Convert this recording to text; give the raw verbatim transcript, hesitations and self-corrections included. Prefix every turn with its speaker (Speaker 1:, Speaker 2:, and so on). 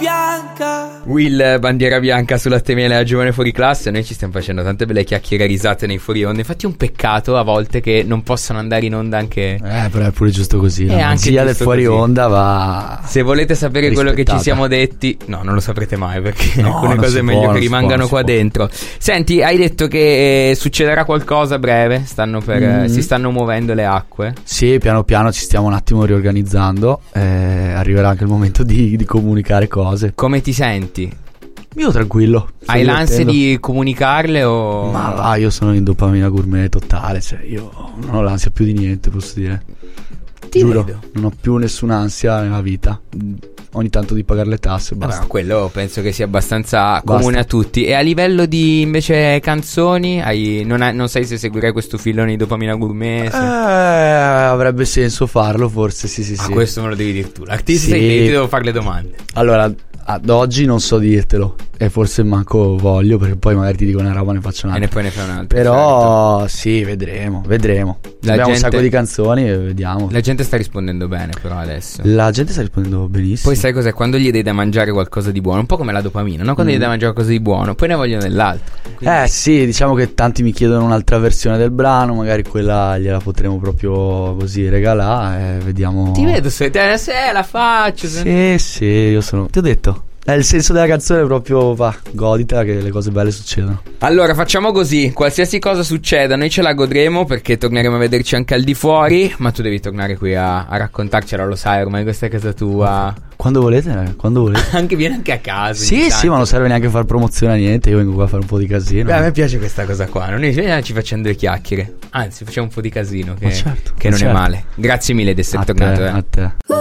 Speaker 1: bianca.
Speaker 2: Will, bandiera bianca sulla temia della giovane fuori classe. Noi ci stiamo facendo tante belle chiacchiere e risate nei fuori onda. Infatti è un peccato a volte che non possano andare in onda anche.
Speaker 3: Eh però è pure giusto così.
Speaker 2: È
Speaker 3: La magia del fuori
Speaker 2: così.
Speaker 3: onda va.
Speaker 2: Se volete sapere quello che ci
Speaker 3: rispettata.
Speaker 2: siamo detti, no, non lo saprete mai, perché
Speaker 3: No,
Speaker 2: alcune
Speaker 3: non
Speaker 2: cose è
Speaker 3: si
Speaker 2: meglio
Speaker 3: può,
Speaker 2: che
Speaker 3: non si
Speaker 2: rimangano
Speaker 3: può,
Speaker 2: qua
Speaker 3: non si
Speaker 2: dentro. Senti, hai detto che eh, succederà qualcosa a breve. Stanno per
Speaker 3: Mm.
Speaker 2: eh, si stanno muovendo le acque.
Speaker 3: Sì, piano piano ci stiamo un attimo riorganizzando. eh, Arriverà anche il momento di, di comunicare cose.
Speaker 2: Come ti senti?
Speaker 3: Io tranquillo. sto
Speaker 2: Hai l'ansia
Speaker 3: divertendo.
Speaker 2: di comunicarle o
Speaker 3: Ma va, io sono in dopamina gourmet totale. Cioè io non ho l'ansia più di niente, posso dire.
Speaker 2: Ti
Speaker 3: Giuro,
Speaker 2: vedo.
Speaker 3: non ho più nessun'ansia nella vita. Ogni tanto di pagare le tasse,
Speaker 2: Vabbè,
Speaker 3: basta.
Speaker 2: ma quello penso che sia abbastanza
Speaker 3: Basta.
Speaker 2: comune a tutti. E a livello di invece canzoni, hai, non, hai, non sai se seguirai questo filone di dopamina gourmet?
Speaker 3: Eh,
Speaker 2: se-
Speaker 3: avrebbe senso farlo, forse. Sì, sì,
Speaker 2: Ah,
Speaker 3: sì.
Speaker 2: questo me lo devi dire tu. L'artista
Speaker 3: Sì.
Speaker 2: sei te, ti devo fare le domande.
Speaker 3: Allora, ad oggi non so dirtelo. E forse manco voglio, perché poi magari ti dico una roba e ne faccio
Speaker 2: E
Speaker 3: un'altra.
Speaker 2: ne poi ne fai un'altra.
Speaker 3: Però sì, vedremo, vedremo.
Speaker 2: La
Speaker 3: Abbiamo
Speaker 2: gente-
Speaker 3: un sacco di canzoni e vediamo.
Speaker 2: certo. La gente sta rispondendo bene, però adesso.
Speaker 3: La gente sta rispondendo benissimo.
Speaker 2: Poi sai cos'è? Quando gli dai da mangiare qualcosa di buono, un po' come la dopamina, no? Quando
Speaker 3: Mm.
Speaker 2: gli dai da mangiare qualcosa di buono, poi ne vogliono dell'altro. Quindi-
Speaker 3: Eh sì, diciamo che tanti mi chiedono un'altra versione del brano, magari quella gliela potremo proprio così regalare e vediamo.
Speaker 2: Ti vedo se, te, se la faccio. se-
Speaker 3: Sì, sì, io sono. Ti ho detto. È il senso della canzone proprio, va, goditela che le cose belle succedono.
Speaker 2: Allora facciamo così, qualsiasi cosa succeda noi ce la godremo perché torneremo a vederci anche al di fuori. Ma tu devi tornare qui a, a raccontarcela, lo sai, ormai questa è casa tua.
Speaker 3: Quando volete, raga, quando volete.
Speaker 2: Anche vieni anche a casa.
Speaker 3: Sì,
Speaker 2: ogni
Speaker 3: sì,
Speaker 2: tanto.
Speaker 3: ma non serve neanche fare promozione a niente. Io vengo qua a fare un po' di casino.
Speaker 2: Beh, a me piace questa cosa qua. Noi ci facciamo due chiacchiere. Anzi, facciamo un po' di casino. Che,
Speaker 3: Ma certo,
Speaker 2: che
Speaker 3: ma
Speaker 2: non è
Speaker 3: certo.
Speaker 2: male. Grazie mille di essere
Speaker 3: a te,
Speaker 2: tornato. eh.
Speaker 3: a te.